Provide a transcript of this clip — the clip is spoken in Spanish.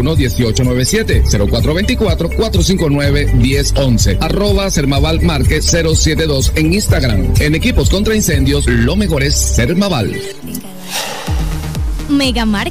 424-459-1897, 0424-459-1011, @Sermaval Marque 072 en Instagram. En equipos contra incendios, lo mejor es Sermaval. Megamarket